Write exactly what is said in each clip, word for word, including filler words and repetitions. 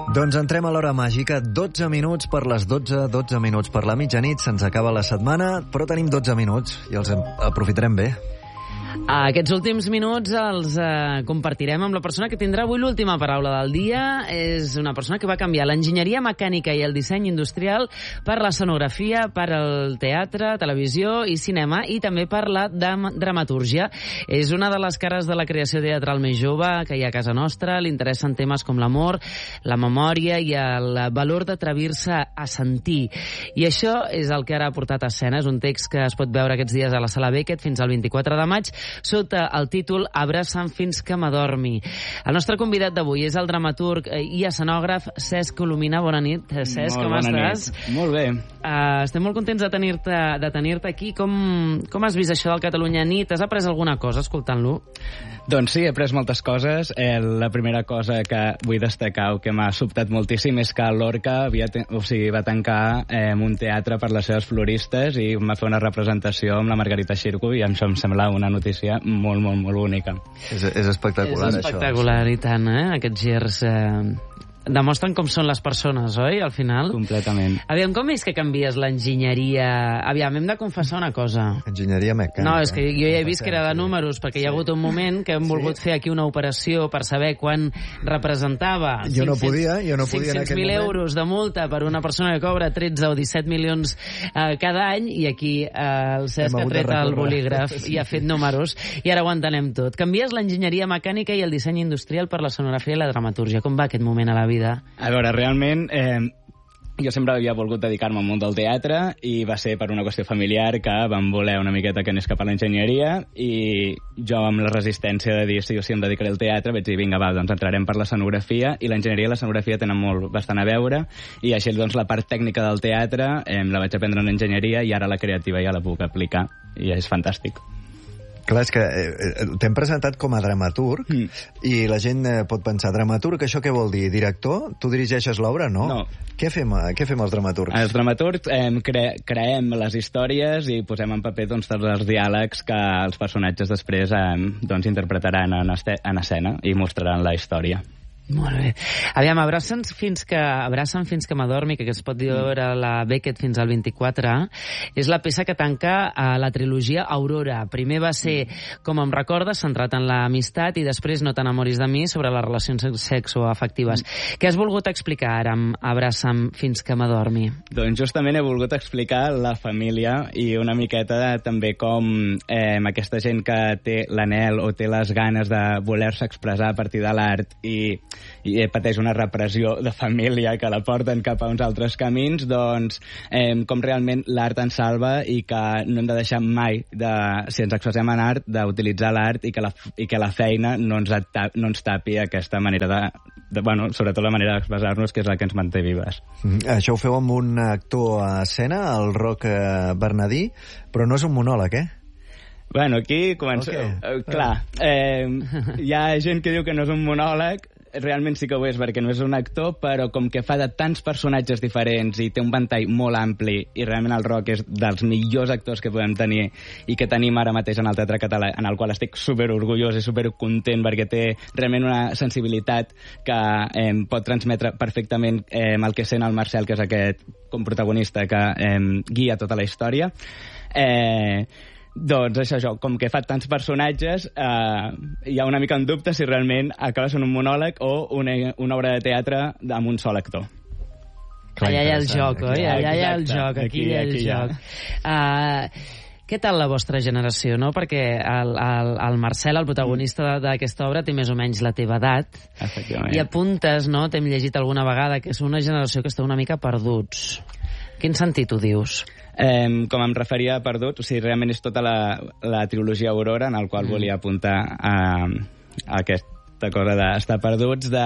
Doncs entrem a l'hora màgica, dotze minuts per les dotze, dotze minuts per la mitjanit, se'ns acaba la setmana, però tenim dotze minuts i els aprofitarem bé. Aquests últims minuts els eh, compartirem amb la persona que tindrà avui l'última paraula del dia. És una persona que va canviar l'enginyeria mecànica i el disseny industrial per l'escenografia, per el teatre, televisió i cinema, i també per la dramatúrgia. És una de les cares de la creació teatral més jove que hi ha a casa nostra. Li interessen temes com l'amor, la memòria i el valor d'atrevir-se a sentir. I això és el que ara ha portat a escena. És un text que es pot veure aquests dies a la Sala Beckett fins al vint-i-quatre de maig, sota el títol Abraça'm fins que m'adormi. El nostre convidat d'avui és el dramaturg i escenògraf Cesc Colomina. Bona nit, Cesc, com estàs? Nit. Molt bé. Uh, estem molt contents de tenir-te de tenir-te aquí. Com, com has vist això del Catalunya Nit? Has après alguna cosa escoltant-lo? Doncs sí, he après moltes coses. Eh, la primera cosa que vull destacar o que m'ha sobtat moltíssim és que l'Orca havia o sigui, va tancar eh, un teatre per les seves floristes i va fer una representació amb la Margarita Xirgu, i això em sembla una notícia molt, molt, molt única. És, és espectacular, és espectacular, això. I tant, eh? Aquests girs eh, demostren com són les persones, oi, al final? Completament. Aviam, com és que canvies l'enginyeria? Aviam, hem de confessar una cosa. Enginyeria mecànica. No, és que jo ja he vist que era de números, perquè sí. Hi ha hagut un moment que hem volgut sí. fer aquí una operació per saber quan representava. Jo no podia, jo no podia en aquell moment. cinc-cents mil euros de multa per una persona que cobra tretze o disset milions eh, cada any, i aquí eh, el Cesc ha tret el bolígraf sí. i ha fet números, i ara ho entenem tot. Canvies l'enginyeria mecànica i el disseny industrial per l'escenografia i la dramatúrgia. Com va aquest moment a la vida? A veure, realment, eh, jo sempre havia volgut dedicar-me al món del teatre, i va ser per una qüestió familiar que vam voler una miqueta que anés cap a l'enginyeria, i jo amb la resistència de dir sí o sí em dedicaré al teatre vaig dir vinga va, doncs entrarem per l'escenografia, i l'enginyeria i l'escenografia tenen molt bastant a veure, i així doncs la part tècnica del teatre eh, la vaig aprendre en enginyeria, i ara la creativa ja la puc aplicar, i és fantàstic. Clar, és que eh, t'hem presentat com a dramaturg mm. i la gent eh, pot pensar, dramaturg, això què vol dir? Director? Tu dirigeixes l'obra, no? No. Què fem, què fem els dramaturgs? Els dramaturgs eh, cre creem les històries i posem en paper doncs, tots els diàlegs que els personatges després eh, doncs, interpretaran en, en escena i mostraran la història. Molt bé. Aviam, Abraça'm fins que, Abraça'm fins que m'adormi, que es pot veure a la Beckett fins al vint-i-quatre, és la peça que tanca a la trilogia Aurora. Primer va ser, com em recordes, centrat en l'amistat, i després No t'enamoris de mi, sobre les relacions sexoafectives. Mm. Què has volgut explicar ara amb Abraça'm fins que m'adormi? Doncs justament he volgut explicar la família i una miqueta també com eh, aquesta gent que té l'anhel o té les ganes de voler-se expressar a partir de l'art i i pateix una repressió de família que la porten cap a uns altres camins, doncs eh, com realment l'art ens salva, i que no hem de deixar mai, de, si ens expressem en art, d'utilitzar l'art, i, que la, i que la feina no ens, no ens tapi aquesta manera de, de bueno, sobretot la manera d'expressar-nos, que és la que ens manté vives. Mm, això ho feu amb un actor a escena, el Roc eh, Bernadí, però no és un monòleg, eh? Bueno, aquí comença... Okay. Eh, clar, eh, hi ha gent que diu que no és un monòleg, realment sí que ho és perquè no és un actor, però com que fa de tants personatges diferents i té un ventall molt ampli, i realment el Roc és dels millors actors que podem tenir i que tenim ara mateix en el teatre català, en el qual estic superorgullós i supercontent perquè té realment una sensibilitat que eh, pot transmetre perfectament eh, el que sent el Marcel, que és aquest com protagonista que eh, guia tota la història. Eh... Doncs això, això, com que fa tants personatges, eh, hi ha una mica en dubte si realment acaba sent un monòleg o una, una obra de teatre amb un sol actor. Allà hi ha el joc, oi? Allà hi ha el joc, aquí hi ha el joc. Uh, què tal la vostra generació, no? Perquè el, el, el Marcel, el protagonista d'aquesta obra, té més o menys la teva edat. Efectivament. I apuntes, no? T'hem llegit alguna vegada que és una generació que està una mica perduts. Quin sentit ho dius? Eh, com em referia a Perdut, o sigui, realment és tota la, la trilogia Aurora, en el qual mm. volia apuntar a, a aquesta cosa d'estar perduts, de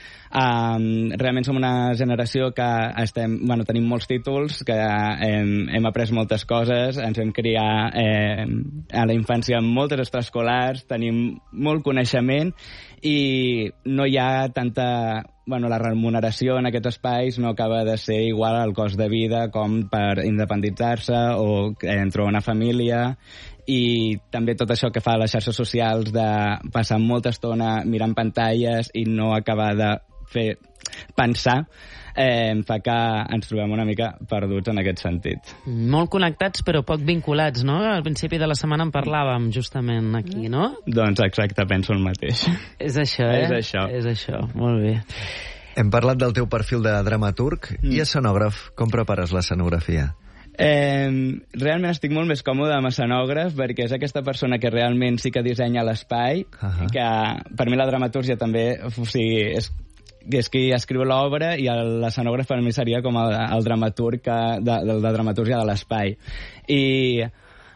Um, realment som una generació que estem, bueno, tenim molts títols, que hem, hem après moltes coses, ens vam criar eh, a la infància amb moltes extraescolars, tenim molt coneixement i no hi ha tanta... Bueno, la remuneració en aquests espais no acaba de ser igual al cost de vida com per independitzar-se o entre una família, i també tot això que fa a les xarxes socials de passar molta estona mirant pantalles i no acabar de fer pensar, eh, fa que ens trobem una mica perduts en aquest sentit. Molt connectats però poc vinculats, no? Al principi de la setmana en parlàvem justament aquí, no? Doncs exacte, penso el mateix. És això, eh? És això. És això, molt bé. Hem parlat del teu perfil de dramaturg mm. i escenògraf. Com prepares l'escenografia? Eh, realment estic molt més còmode amb escenògraf perquè és aquesta persona que realment sí que dissenya l'espai, uh-huh. que per mi la dramatúrgia també, o sigui, és, és qui escriu l'obra i l'escenògraf per mi seria com el, el dramaturg que, de, de, de dramatúrgia de l'espai. I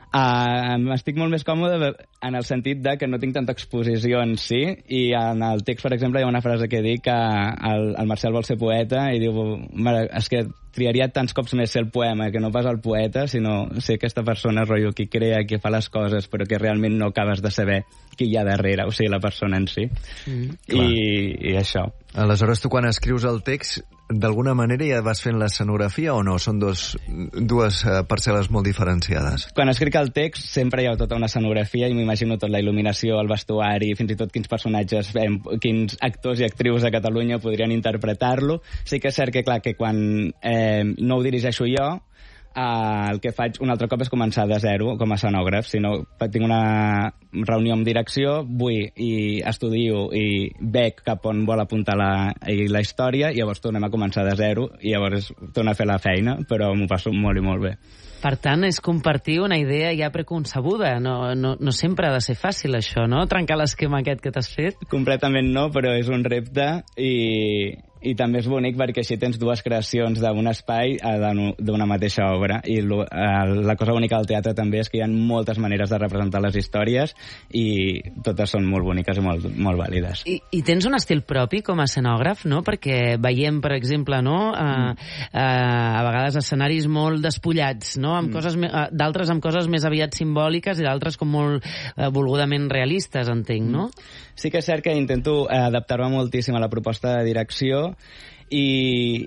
uh, estic molt més còmode en el sentit de que no tinc tanta exposició en si, i en el text, per exemple, hi ha una frase que dic que el, el Marcel vol ser poeta i diu, és que triaria tants cops més ser el poema que no pas el poeta, sinó ser aquesta persona, rotllo, qui crea, qui fa les coses, però que realment no acabes de saber qui hi ha darrere, o sigui, la persona en si. Mm. I, I això. Aleshores, tu quan escrius el text, d'alguna manera ja vas fent l'escenografia o no? Són dos, dues parcel·les molt diferenciades. Quan escric el text sempre hi ha tota una escenografia i m'imagino tot, la il·luminació, el vestuari, fins i tot quins personatges, quins actors i actrius a Catalunya podrien interpretar-lo. Sí que és cert que, clar, que quan eh, no ho dirigeixo jo, Uh, el que faig un altre cop és començar de zero com a escenògraf, sinó tinc una reunió amb direcció, vull i estudio i veig cap on vol apuntar la, la història, i llavors tornem a començar de zero i llavors torno a fer la feina, però m'ho passo molt i molt bé. Per tant, és compartir una idea ja preconcebuda. No, no, no sempre ha de ser fàcil, això, no? Trencar l'esquema aquest que t'has fet. Completament no, però és un repte i, i també és bonic perquè així tens dues creacions d'un espai d'una mateixa obra. I lo, la cosa bonica del teatre també és que hi ha moltes maneres de representar les històries i totes són molt boniques i molt, molt vàlides. I, I tens un estil propi com a escenògraf, no? Perquè veiem, per exemple, no? A, a, a vegades escenaris molt despullats, no? Amb coses, d'altres amb coses més aviat simbòliques i d'altres com molt eh, volgudament realistes, entenc, no? Sí que és cert que intento adaptar-me moltíssim a la proposta de direcció i,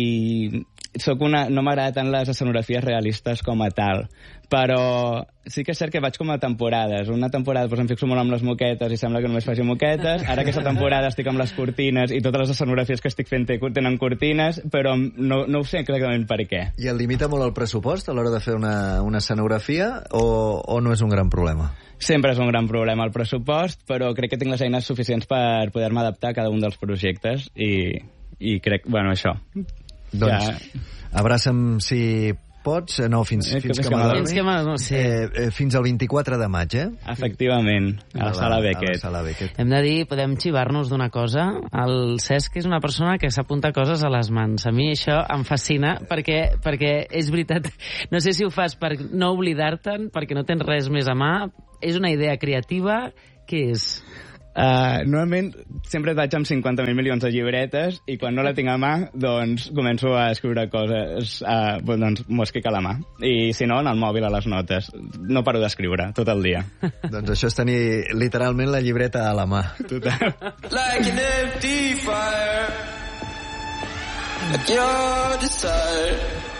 i soc una, no m'agrada tant les escenografies realistes com a tal, però sí que és cert que vaig com a temporades. Una temporada doncs, em fixo molt amb les moquetes i sembla que només faci moquetes. Ara aquesta temporada estic amb les cortines i totes les escenografies que estic fent tenen cortines, però no, no ho sé exactament per què. I et limita molt el pressupost a l'hora de fer una, una escenografia o, o no és un gran problema? Sempre és un gran problema el pressupost, però crec que tinc les eines suficients per poder-me adaptar a cada un dels projectes i, i crec, bueno, això. Doncs ja... abraça'm si pots, no, fins, eh, fins que, que m'adormi. Fins que m'adormi, sí. Eh, eh, fins al vint-i-quatre de maig, eh? Efectivament, a la Sala Beckett. A la Sala Beckett. Hem de dir, podem xivar-nos d'una cosa. El Cesc és una persona que s'apunta coses a les mans. A mi això em fascina perquè, perquè és veritat, no sé si ho fas per no oblidar-te'n, perquè no tens res més a mà. És una idea creativa. Què és? Uh, normalment sempre vaig amb cinquanta mil milions de llibretes i quan no la tinc a mà doncs començo a escriure coses uh, doncs m'ho escric a la mà i si no en el mòbil a les notes. No paro d'escriure tot el dia. Doncs això és tenir literalment la llibreta a la mà. Total. Like an empty fire, like your desire.